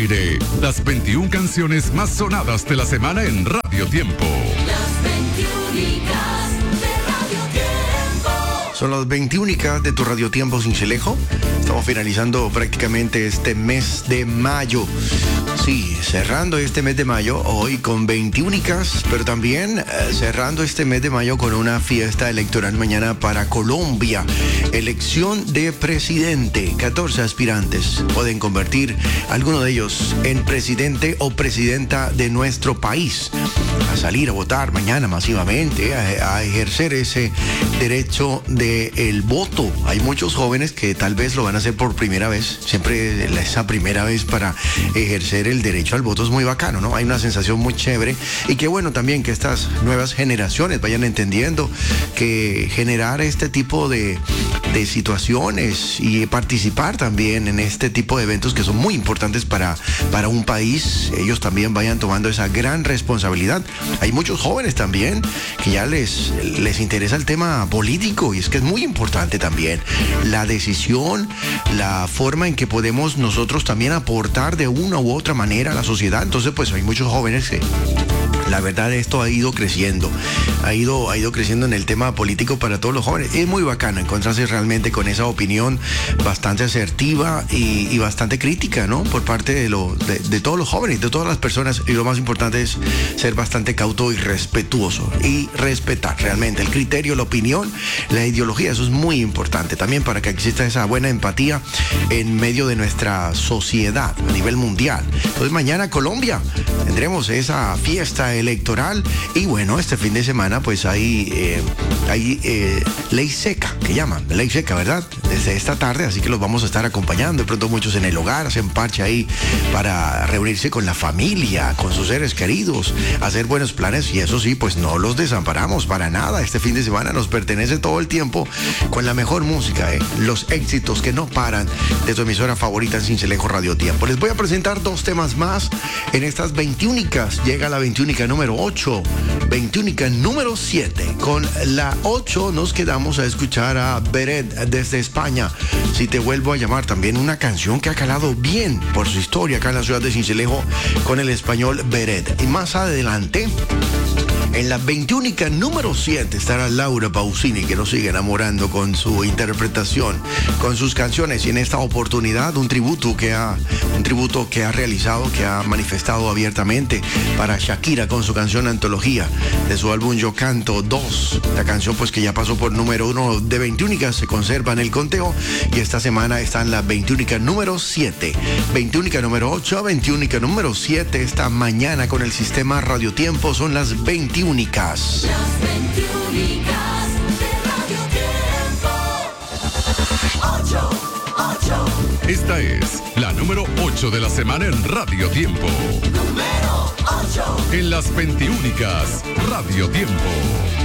aire las 21 canciones más sonadas de la semana en Radio Tiempo. Las 21 de Radio Tiempo. Son las 21 de tu Radio Tiempo Sincelejo. Estamos finalizando prácticamente este mes de mayo. Sí, cerrando este mes de mayo hoy con 21, pero también cerrando este mes de mayo con una fiesta electoral mañana para Colombia. Elección de presidente. 14 aspirantes pueden convertir a alguno de ellos en presidente o presidenta de nuestro país. A salir a votar mañana masivamente, a ejercer ese derecho del voto. Hay muchos jóvenes que tal vez lo van a hacer por primera vez. Siempre esa primera vez para ejercer el derecho al voto es muy bacano, ¿no? Hay una sensación muy chévere y qué bueno también que estas nuevas generaciones vayan entendiendo que generar este tipo de situaciones y participar también en este tipo de eventos que son muy importantes para un país, ellos también vayan tomando esa gran responsabilidad. Hay muchos jóvenes también que ya les interesa el tema político y es que es muy importante también la decisión, la forma en que podemos nosotros también aportar de una u otra manera a la sociedad. Entonces pues hay muchos jóvenes que la verdad esto ha ido creciendo, ha ido creciendo en el tema político para todos los jóvenes. Es muy bacano encontrarse realmente con esa opinión bastante asertiva y bastante crítica, ¿no? Por parte de todos los jóvenes, de todas las personas, y lo más importante es ser bastante cauto y respetuoso y respetar realmente el criterio, la opinión, la ideología. Eso es muy importante también para que exista esa buena empatía en medio de nuestra sociedad a nivel mundial. Entonces mañana Colombia tendremos esa fiesta electoral y bueno, este fin de semana pues hay ley seca, que llaman ley seca, ¿verdad? Desde esta tarde, así que los vamos a estar acompañando. De pronto muchos en el hogar hacen parche ahí para reunirse con la familia, con sus seres queridos, hacer buenos planes y eso sí, pues no los desamparamos para nada. Este fin de semana nos pertenece todo el tiempo con la mejor música, los éxitos que no paran de tu emisora favorita en Sincelejo Radio Tiempo. Les voy a presentar 2 temas más en estas 21. Llega la 21 número 8, 21 número 7. Con la 8 nos quedamos a escuchar a Beret desde España. Si te vuelvo a llamar, también una canción que ha calado bien por su historia acá en la ciudad de Sincelejo con el español Beret. Y más adelante, en la 21 número 7 estará Laura Pausini, que nos sigue enamorando con su interpretación, con sus canciones, y en esta oportunidad un tributo que ha realizado, que ha manifestado abiertamente para Shakira con su canción Antología de su álbum Yo Canto 2. La canción pues que ya pasó por número 1 de 21, se conserva en el conteo y esta semana está en la 21 número 7. 21 número 8, 21 número 7. Esta mañana con el sistema Radio Tiempo son las 21. Las 21 de Radio Tiempo. 8. Esta es la número 8 de la semana en Radio Tiempo. Número 8. En las 21 Radio Tiempo.